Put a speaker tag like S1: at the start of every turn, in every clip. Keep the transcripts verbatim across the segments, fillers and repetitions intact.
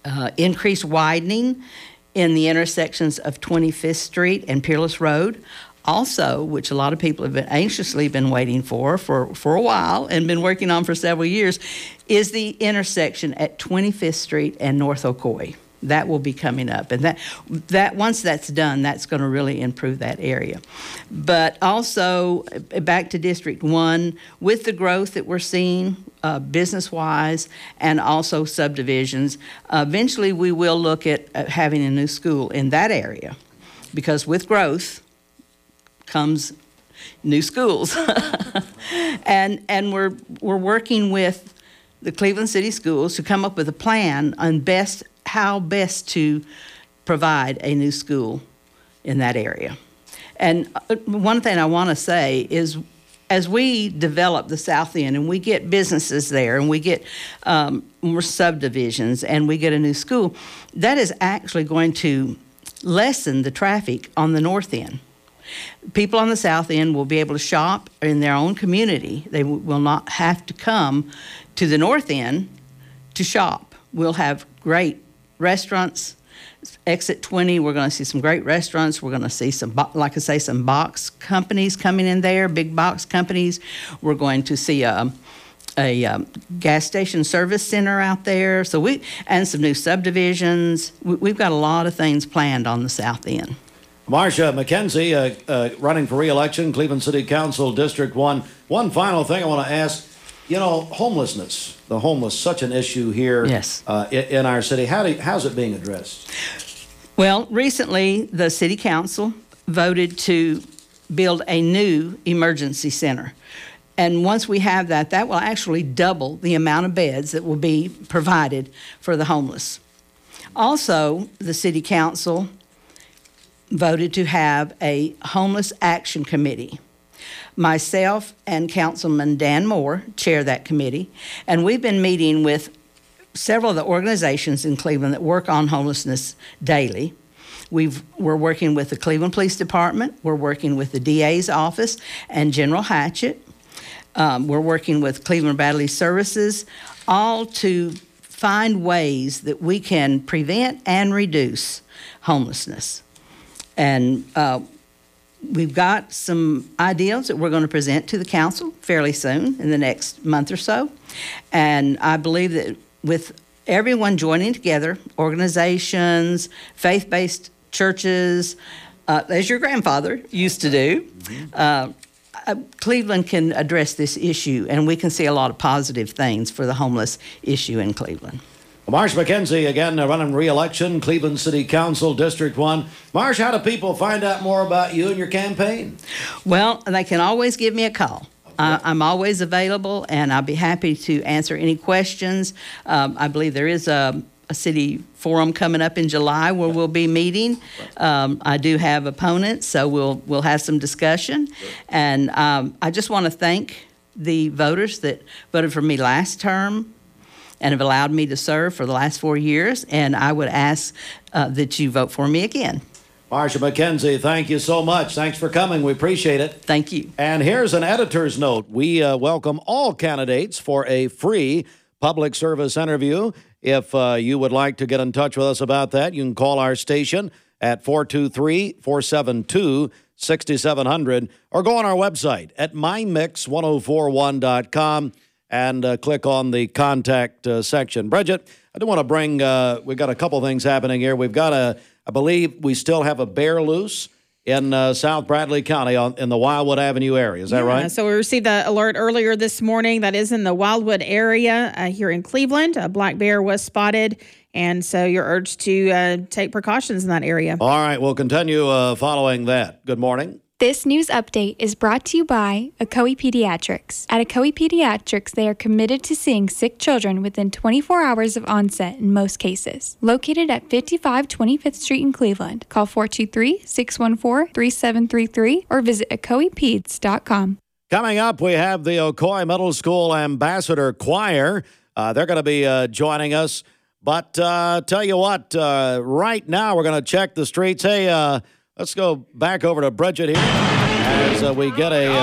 S1: uh, increased widening in the intersections of twenty-fifth Street and Peerless Road. Also, which a lot of people have been anxiously been waiting for, for for a while and been working on for several years, is the intersection at twenty-fifth Street and North Ocoee. That will be coming up. And that, that once that's done, that's going to really improve that area. But also, back to District one, with the growth that we're seeing uh, business-wise and also subdivisions, uh, eventually we will look at uh, having a new school in that area. Because with growth comes new schools. and and we're we're working with the Cleveland City Schools to come up with a plan on best how best to provide a new school in that area. And one thing I want to say is, as we develop the South End and we get businesses there and we get um, more subdivisions and we get a new school, that is actually going to lessen the traffic on the North End. People on the South End will be able to shop in their own community. They w- will not have to come to the North End to shop. We'll have great restaurants. Exit twenty, we're going to see some great restaurants. We're going to see some, bo- like I say, some box companies coming in there, big box companies. We're going to see a, a um, gas station service center out there. So we and some new subdivisions. We, we've got a lot of things planned on the South End.
S2: Marsha McKenzie, uh, uh, running for re-election, Cleveland City Council, District one. One final thing I want to ask, you know, homelessness, the homeless, such an issue here
S1: yes.
S2: uh, in, in our city. How do, how's it being addressed?
S1: Well, recently the City Council voted to build a new emergency center. And once we have that, that will actually double the amount of beds that will be provided for the homeless. Also, the City Council voted to have a homeless action committee. Myself and Councilman Dan Moore chair that committee, and we've been meeting with several of the organizations in Cleveland that work on homelessness daily. We've, we're working with the Cleveland Police Department, we're working with the D A's office and General Hatchett. Um, we're working with Cleveland Bradley Services, all to find ways that we can prevent and reduce homelessness. And uh, we've got some ideas that we're going to present to the council fairly soon, in the next month or so. And I believe that with everyone joining together, organizations, faith-based churches, uh, as your grandfather used to do, mm-hmm. uh, uh, Cleveland can address this issue, and we can see a lot of positive things for the homeless issue in Cleveland.
S2: Marsha McKenzie, again, uh, running re-election, Cleveland City Council, District one. Marsha, how do people find out more about you and your campaign?
S1: Well, they can always give me a call. Okay. Uh, I'm always available, and I'll be happy to answer any questions. Um, I believe there is a, a city forum coming up in July where we'll be meeting. Um, I do have opponents, so we'll we'll have some discussion. And um, I just want to thank the voters that voted for me last term and have allowed me to serve for the last four years, and I would ask uh, that you vote for me again.
S2: Marsha McKenzie, thank you so much. Thanks for coming. We appreciate it.
S1: Thank you.
S2: And here's an editor's note. We uh, welcome all candidates for a free public service interview. If uh, you would like to get in touch with us about that, you can call our station at four two three, four seven two, six seven zero zero or go on our website at my mix one oh four one dot com. and uh, click on the contact uh, section. Bridget, I do want to bring, uh, we've got a couple things happening here. We've got a, I believe we still have a bear loose in uh, South Bradley County on, in the Wildwood Avenue area. Is that
S3: yeah,
S2: right?
S3: So we received the alert earlier this morning that is in the Wildwood area uh, here in Cleveland. A black bear was spotted, and so you're urged to uh, take precautions in that area.
S2: All right, we'll continue uh, following that. Good morning.
S4: This news update is brought to you by Ocoee Pediatrics. At Ocoee Pediatrics, they are committed to seeing sick children within twenty-four hours of onset in most cases. Located at fifty-five twenty-fifth Street in Cleveland, call four two three, six one four, three seven three three or visit ocoee peds dot com.
S2: Coming up, we have the Ocoee Middle School Ambassador Choir. Uh, they're going to be uh, joining us. But uh, tell you what, uh, right now we're going to check the streets. Hey, uh, let's go back over to Bridget here as uh, we get a,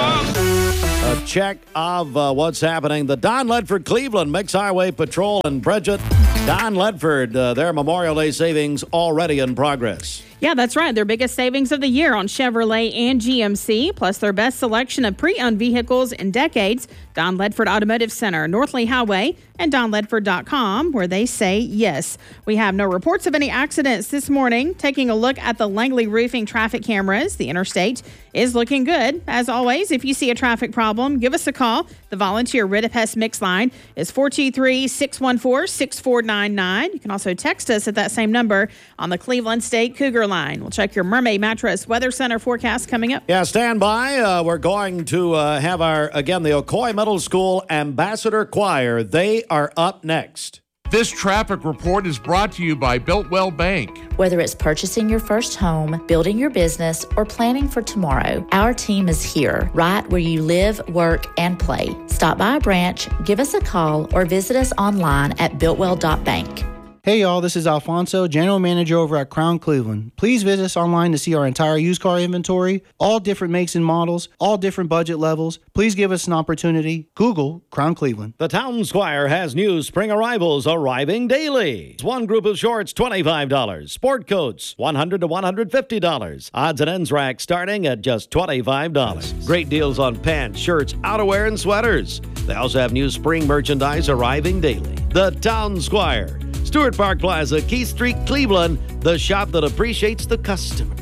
S2: uh, a check of uh, what's happening. The Don Ledford Cleveland Mix Highway Patrol and Bridget. Don Ledford, uh, their Memorial Day savings already in progress.
S3: Yeah, that's right. Their biggest savings of the year on Chevrolet and G M C, plus their best selection of pre-owned vehicles in decades. Don Ledford Automotive Center, North Lee Highway, and don ledford dot com, where they say yes. We have no reports of any accidents this morning. Taking a look at the Langley Roofing traffic cameras, the interstate is looking good. As always, if you see a traffic problem, give us a call. The volunteer Ridipest Mix line is four two three, six one four, six four nine nine. You can also text us at that same number on the Cleveland State Cougar line. We'll check your Mermaid Mattress Weather Center forecast coming up.
S2: Yeah, stand by. Uh, we're going to uh, have our, again, the Ocoee Middle School Ambassador Choir. They are up next.
S5: This traffic report is brought to you by Builtwell Bank.
S6: Whether it's purchasing your first home, building your business, or planning for tomorrow, our team is here, right where you live, work, and play. Stop by a branch, give us a call, or visit us online at builtwell dot bank.
S7: Hey y'all, this is Alfonso, General Manager over at Crown Cleveland. Please visit us online to see our entire used car inventory, all different makes and models, all different budget levels. Please give us an opportunity. Google Crown Cleveland.
S2: The Town Squire has new spring arrivals arriving daily. One group of shorts, twenty-five dollars. Sport coats, one hundred dollars to one hundred fifty dollars. Odds and ends rack starting at just twenty-five dollars. Great deals on pants, shirts, outerwear, and sweaters. They also have new spring merchandise arriving daily. The Town Squire. Stewart Park Plaza, Keith Street, Cleveland, the shop that appreciates the customer.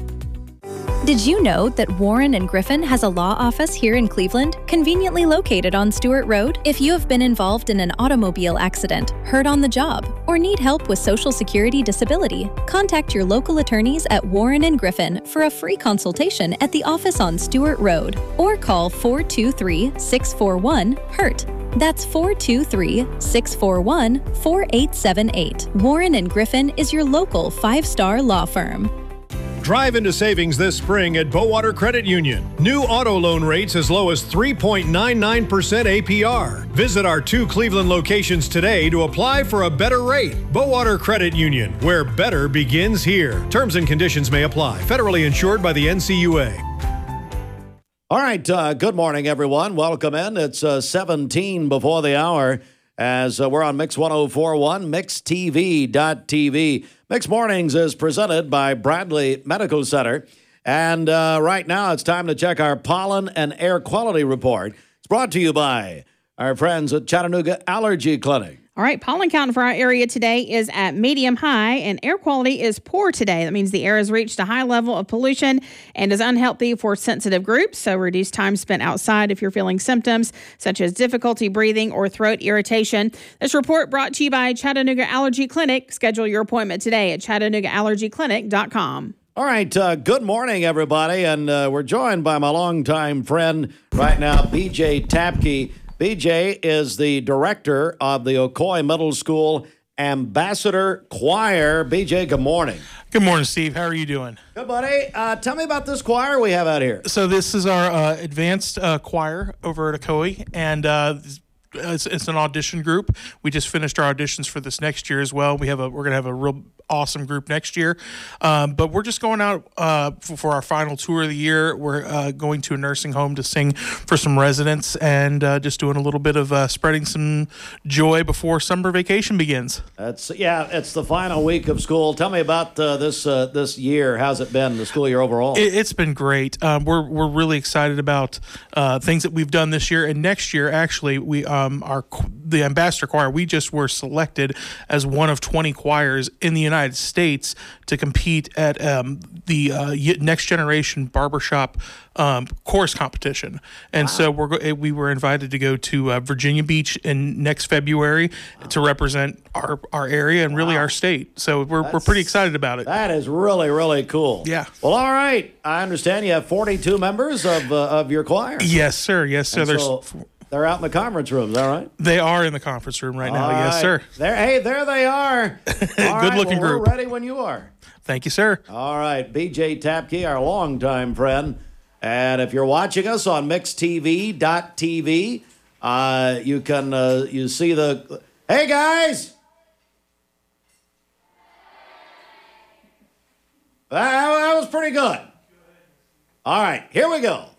S8: Did you know that Warren and Griffin has a law office here in Cleveland, conveniently located on Stewart Road? If you have been involved in an automobile accident, hurt on the job, or need help with Social Security disability, contact your local attorneys at Warren and Griffin for a free consultation at the office on Stewart Road, or call four two three, six four one, HURT. That's four two three, six four one, four eight seven eight. Warren and Griffin is your local five-star law firm.
S9: Drive into savings this spring at Bowater Credit Union. New auto loan rates as low as three point nine nine percent A P R. Visit our two Cleveland locations today to apply for a better rate. Bowater Credit Union, where better begins here. Terms and conditions may apply. Federally insured by the N C U A.
S2: All right, uh, good morning, everyone. Welcome in. It's uh, seventeen before the hour as uh, we're on Mix ten forty-one, mix t v dot t v. Mix Mornings is presented by Bradley Medical Center. And uh, right now it's time to check our pollen and air quality report. It's brought to you by our friends at Chattanooga Allergy Clinic.
S3: All right, pollen count for our area today is at medium high, and air quality is poor today. That means the air has reached a high level of pollution and is unhealthy for sensitive groups. So reduce time spent outside if you're feeling symptoms such as difficulty breathing or throat irritation. This report brought to you by Chattanooga Allergy Clinic. Schedule your appointment today at chattanooga allergy clinic dot com.
S2: All right, uh, good morning, everybody. And uh, we're joined by my longtime friend right now, B J Tapke. B J is the director of the Ocoee Middle School Ambassador Choir. B J, good morning.
S10: Good morning, Steve. How are you doing?
S2: Good, buddy. Uh, tell me about this choir we have out here.
S10: So this is our uh, advanced uh, choir over at Ocoee, and uh, it's, it's an audition group. We just finished our auditions for this next year as well. We have a we're going to have a real awesome group next year, um, but we're just going out uh, for, for our final tour of the year. We're uh, going to a nursing home to sing for some residents and uh, just doing a little bit of uh, spreading some joy before summer vacation begins.
S2: That's yeah, it's the final week of school. Tell me about uh, this uh, this year. How's it been, the school year overall?
S10: It, it's been great. Um, we're we're really excited about uh, things that we've done this year and next year. Actually, we um, our the Ambassador Choir. We just were selected as one of twenty choirs in the United States to compete at um, the uh, Next Generation Barbershop um, chorus competition, and wow. so we're we were invited to go to uh, Virginia Beach in next February wow. to represent our, our area and wow. really our state. So we're That's, we're pretty excited about it.
S2: That is really really cool.
S10: Yeah.
S2: Well, all right. I understand you have forty-two members of uh, of your choir.
S10: Yes, sir. Yes, sir.
S2: And
S10: There's.
S2: So, they're out in the conference room, is that right?
S10: They are in the conference room right
S2: All
S10: now.
S2: right.
S10: Yes, sir.
S2: There, hey, there they are.
S10: Good
S2: right,
S10: looking
S2: well,
S10: group.
S2: We're ready when you are.
S10: Thank you, sir.
S2: All right, B J Tapke, our longtime friend. And if you're watching us on mix t v dot t v, uh, you can uh, you see the. Hey guys, that, that was pretty good. All right, here we go.